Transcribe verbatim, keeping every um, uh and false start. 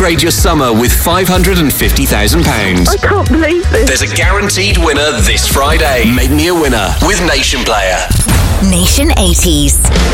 upgrade your summer with five hundred fifty thousand pounds. I can't believe this. There's a guaranteed winner this Friday. Make me a winner with Nation Player. Nation eighties.